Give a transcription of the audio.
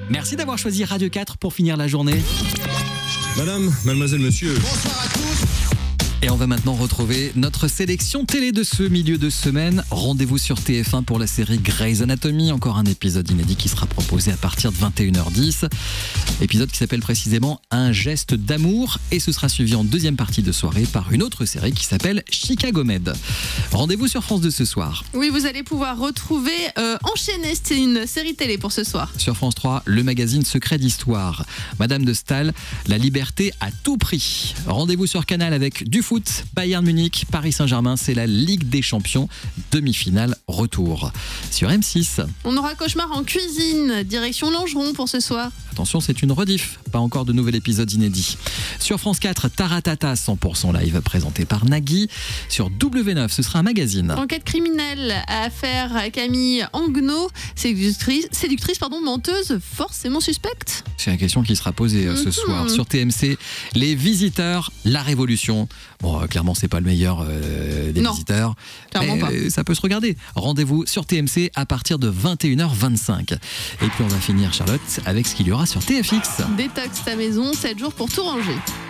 Merci d'avoir choisi Radio 4 pour finir la journée. Madame, mademoiselle, monsieur. Bonsoir à tous. Et on va maintenant retrouver notre sélection télé de ce milieu de semaine. Rendez-vous sur TF1 pour la série Grey's Anatomy. Encore un épisode inédit qui sera proposé à partir de 21h10. Épisode qui s'appelle précisément Un geste d'amour. Et ce sera suivi en deuxième partie de soirée par une autre série qui s'appelle Chicago Med. Rendez-vous sur France 2 ce soir. Oui, vous allez pouvoir retrouver Enchaîné. C'est une série télé pour ce soir. Sur France 3, le magazine Secret d'Histoire. Madame de Staël, la liberté à tout prix. Rendez-vous sur Canal avec du foot, Bayern Munich, Paris Saint-Germain, c'est la Ligue des Champions, demi-finale retour. Sur M6. On aura Cauchemar en cuisine, direction Langeron pour ce soir. Attention, c'est une rediff, pas encore de nouvel épisode inédit. Sur France 4, Taratata 100% live présenté par Nagui. Sur W9, ce sera un magazine. Enquête criminelle, affaire Camille Anguenot, séductrice, menteuse, forcément suspecte. C'est la question qui sera posée ce soir. Sur TMC, les visiteurs, la révolution. Bon, clairement, c'est pas le meilleur des visiteurs. Clairement pas. Ça peut se regarder. Rendez-vous sur TMC à partir de 21h25. Et puis on va finir, Charlotte, avec ce qu'il y aura sur TFX. Détox ta maison, 7 jours pour tout ranger.